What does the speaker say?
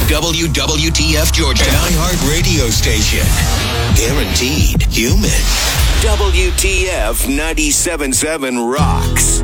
WWTF Georgia, an iHeart radio station. Guaranteed human. WTF 97.7 rocks.